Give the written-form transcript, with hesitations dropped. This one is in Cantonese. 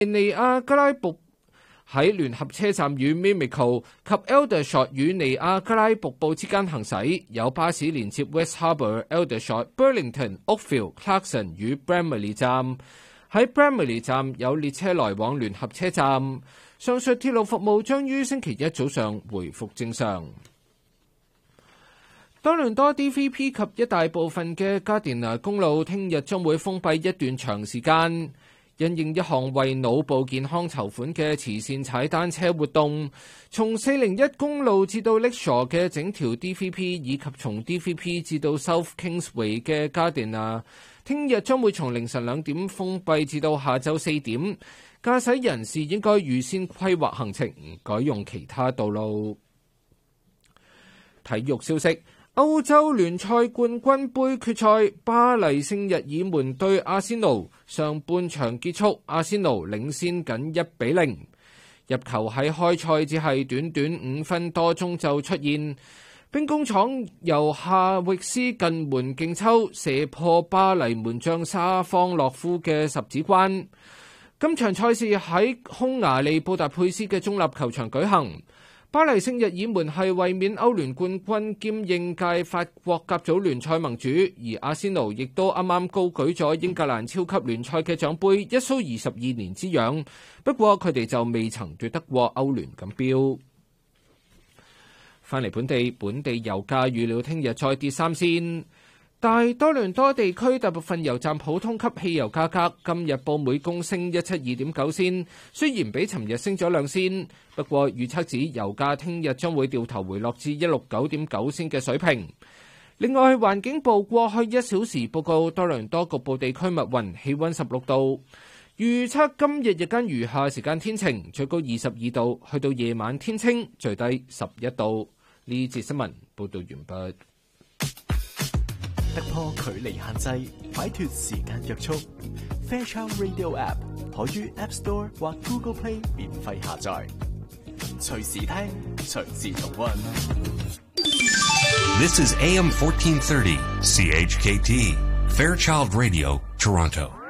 尼亞加拉瀑喺聯合車站與 Mimico 及 Aldershot 與尼亞加拉瀑布之間行駛，有巴士連接 West Harbour、Aldershot、Burlington、Oakville、Clarkson 與 Bramalea 站。喺 Bramalea 站有列車來往聯合車站。上述鐵路服務將於星期一早上回復正常。多倫多 DVP 及一大部分嘅加甸拿公路聽日將會封閉一段長時間，因應一項為腦部健康籌款嘅慈善踩單車活動，從401公路至到 Lakeshore 嘅整條 DVP 以及從 DVP 至到 South Kingsway 嘅加甸拿，聽日將會從凌晨2點封閉至到下晝4點。駕駛人士應該預先規劃行程，改用其他道路。體育消息：歐洲聯賽冠軍杯決賽，巴黎聖日耳門對阿仙奴，上半場結束，阿仙奴領先僅1-0。入球喺開賽只係短短5分多鐘就出現，兵工廠由夏域斯近門勁抽射破巴黎門將沙方洛夫嘅十指關。今場賽事喺匈牙利布達佩斯嘅中立球場舉行。巴黎聖日耳門係衛冕歐聯冠軍兼應屆法國甲組聯賽盟主，而阿仙奴亦都啱啱高舉咗英格蘭超級聯賽嘅獎杯，一蘇22年之癢。不過佢哋就未曾奪得過歐聯錦標。返嚟本地油價預料聽日再跌3仙。大多倫多地區大部分油站普通級汽油價格今日報每公升172.9仙，雖然比尋日升咗2仙，不過預測指油價聽日將會掉頭回落至169.9仙嘅水平。另外，環境部過去1小時報告多倫多局部地區密雲，氣溫16度，預測今日日間餘下時間天晴，最高22度，去到夜晚天清，最低11度。呢節新聞報道完畢。 突破距離限制，擺脫時間約束。Fairchild Radio App 可於 App Store 或 Google Play 免費下載，隨時聽，隨時重溫。 This is AM 1430 CHKT Fairchild Radio Toronto.